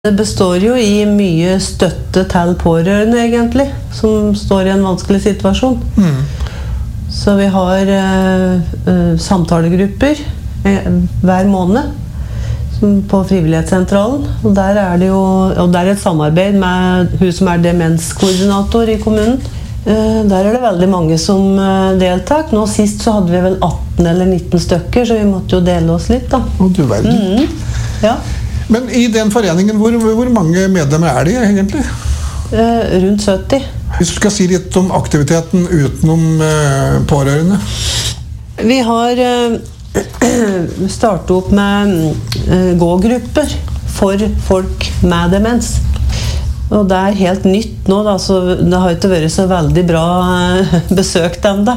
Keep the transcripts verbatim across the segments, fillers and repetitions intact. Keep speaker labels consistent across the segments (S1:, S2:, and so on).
S1: Det består jo i mye støtte til pårørende, egentlig, som står i en vanskelig situasjon. Mm. Så vi har uh, samtalegrupper uh, hver måned som på Frivillighetssentralen. Og der er det jo og der er et samarbeid med hun som er demenskoordinator i kommunen. Uh, der er det veldig mange som uh, deltar. Nå sist så hadde vi vel atten eller nitten stykker, så vi måtte jo dele oss litt, da.
S2: Og du verden.
S1: Mm. Ja.
S2: Men i den foreningen, hvor, hvor mange medlemmer er de egentlig?
S1: Eh, rundt sytti.
S2: Hvis du skal si litt om aktiviteten utenom eh, pårørende?
S1: Vi har eh, startet opp med eh, gågrupper for folk med demens. Og det er helt nytt nå, da, så det har ikke vært så veldig bra eh, besøkt enda.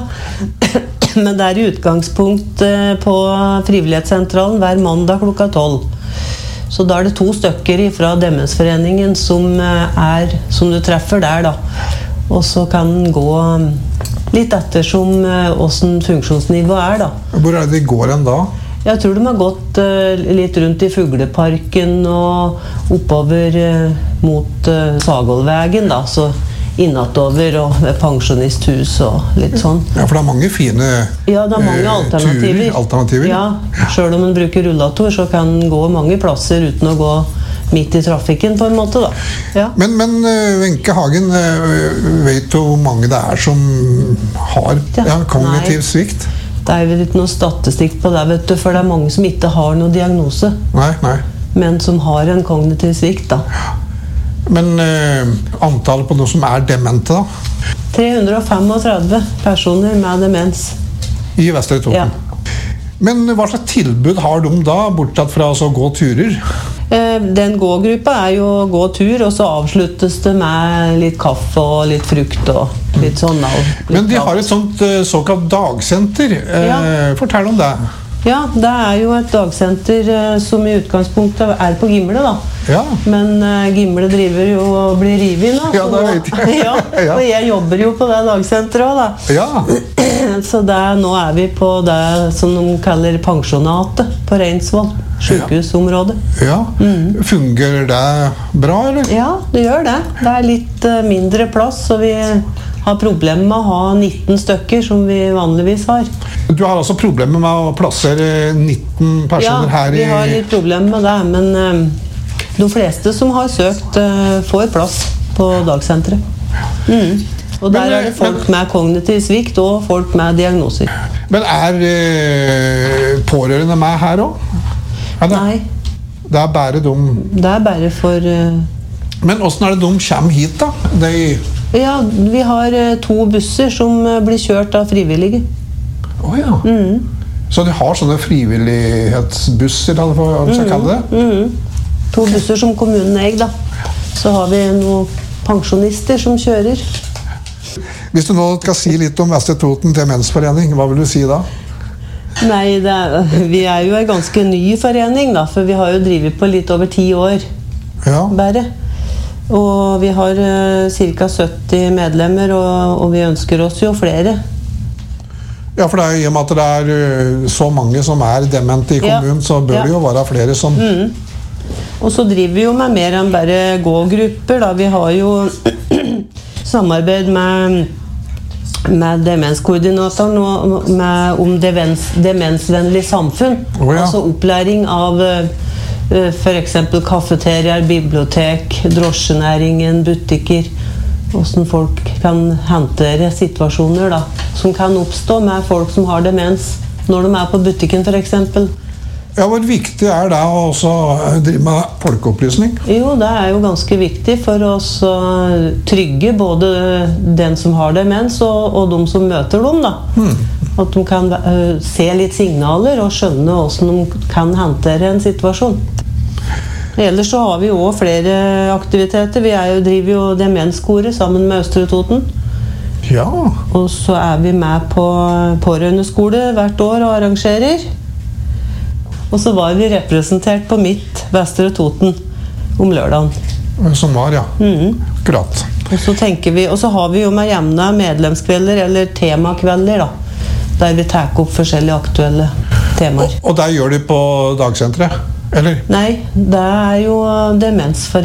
S1: Men det er i utgangspunkt eh, på Frivillighetssentralen hver mandag klokka tolv. Så da er det to stykker fra Demensforeningen som, er, som du treffer der, da. Og så kan den gå litt etter som hvordan funksjonsnivået er, da.
S2: Hvor er det de går en da?
S1: Jeg tror de har gått uh, litt rundt i Fugleparken og oppover uh, mot uh, Sagolvegen, da. Så innatover og ved pensjonisthus og litt sånn.
S2: Ja, for det er mange fine
S1: ja, det er mange alternativer.
S2: Turer, alternativer.
S1: Ja, selv om man bruker rullator, så kan man gå mange plasser uten å gå midt i trafikken på en måte, da. Ja.
S2: Men, men Wenche Hagen, vet du hvor mange det er som har ja, kognitiv Nei. svikt?
S1: Det er vel ikke noe statistikk på det, vet du, for det er mange som ikke har noen diagnose.
S2: Nei, nei.
S1: Men som har en kognitiv svikt, da.
S2: Ja. Men eh, antallet på noe som er demente, da?
S1: tre hundre femogtredve personer med demens.
S2: I Vestre Toten?
S1: Ja.
S2: Men hva slags tilbud har de da, bortsett fra å gå turer?
S1: Eh, den gågruppa er jo å gå tur, og så avsluttes det med litt kaffe og litt frukt og litt sånn. Og litt
S2: Men de har et sånt eh, såkalt dagsenter. Eh, ja. Fortell om det.
S1: Ja, det er jo et dagsenter eh, som i utgangspunktet er på Gimle, da.
S2: Ja.
S1: Men uh, Gimle driver jo og blir rivet nå.
S2: Ja, det vet jeg.
S1: ja, og jeg jobber jo på det dagsenteret også, da.
S2: Ja.
S1: Så der, nå er vi på det som de kaller pensjonatet på Reinsvoll, sykehusområdet.
S2: Ja. Mm. Fungerer det bra, eller?
S1: Ja, det gjør det. Det er litt uh, mindre plass, så vi har problemer med å ha nitten stykker, som vi vanligvis har.
S2: Du har altså problemer med å plassere nitten personer
S1: ja,
S2: her i...
S1: Ja, vi har litt problemer med det, men uh, de fleste som har søkt uh, får plass på dagsenteret. Mm. Og der men, er det folk men, med kognitiv svikt og folk med diagnoser.
S2: Men er uh, pårørende med her også?
S1: Nei.
S2: Det er bare de...
S1: Det er bare for... Uh...
S2: Men hvordan er det de kommer hit, da? De...
S1: Ja, vi har uh, to busser som uh, blir kjørt av frivillige.
S2: Å oh, ja.
S1: Mm.
S2: Så de har sånne frivillighetsbusser, da, for å kalle det?
S1: Mm. Mm. To busser som kommunen eier, da. Så har vi noen pensjonister som kjører.
S2: Hvis du nå skal si litt om Vestre Toten Demensforening, hva vil du si da?
S1: Nei, det er, vi er jo en ganske ny forening, da, for vi har jo drivet på litt over ti år.
S2: Ja.
S1: Bare. Og vi har uh, ca. sytti medlemmer, og, og vi ønsker oss jo flere.
S2: Ja, for det er, i og med at det er så mange som er demente i kommunen, ja. Så bør ja. det jo være flere som...
S1: Mm. Og så driver vi jo med mer enn bare gågrupper, da. Vi har jo samarbeid med, med demenskoordinatoren og med, om demens, demensvennlig samfunn.
S2: Oh, ja.
S1: Altså opplæring av uh, for eksempel kafeterier, bibliotek, drosjenæringen, butikker. Hvordan folk kan håndtere situasjoner da, som kan oppstå med folk som har demens når de er på butikken, for eksempel.
S2: Ja, hvor viktig er det å også drive med folkeopplysning?
S1: Jo, det er jo ganske viktig for oss å trygge både den som har demens og, og de som møter dem, da. Hmm. At de kan uh, se litt signaler og skjønne hvordan de kan håndtere en situasjon. Ellers så har vi jo også flere aktiviteter. Vi er jo, driver jo demenskoret sammen med Østre Toten.
S2: Ja.
S1: Og så er vi med på pårørendeskole hvert år og arrangerer. Og så var vi representert på mitt Vestre Toten om lørdagen.
S2: Som var, ja.
S1: Mm.
S2: Akkurat.
S1: Og så tenker vi, og så har vi jo med jevne medlemskvelder, eller temakvelder da. Der vi tar opp forskjellige aktuelle temaer.
S2: Og, og der gjør de på dagsenteret? Eller?
S1: Nei, det er jo demensforeningen.